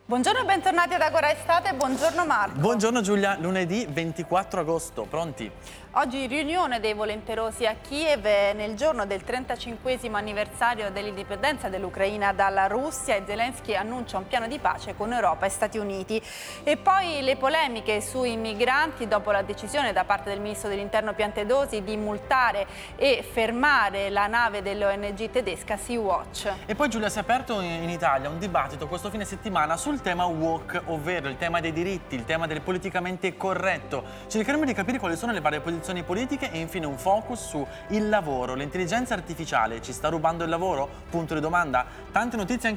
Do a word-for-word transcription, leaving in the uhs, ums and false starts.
Buongiorno e bentornati ad Agora Estate, buongiorno Marco. Buongiorno Giulia, lunedì ventiquattro agosto, pronti? Oggi riunione dei volenterosi a Kiev nel giorno del trentacinquesimo anniversario dell'indipendenza dell'Ucraina dalla Russia e Zelensky annuncia un piano di pace con Europa e Stati Uniti. E poi le polemiche sui migranti dopo la decisione da parte del ministro dell'Interno Piantedosi di multare e fermare la nave dell'O N G tedesca Sea-Watch. E poi Giulia, si è aperto in Italia un dibattito questo fine settimana sul tema woke, ovvero il tema dei diritti, il tema del politicamente corretto. Cercheremo di capire quali sono le varie posizioni politiche e infine un focus su il lavoro. L'intelligenza artificiale ci sta rubando il lavoro? Punto di domanda. Tante notizie anche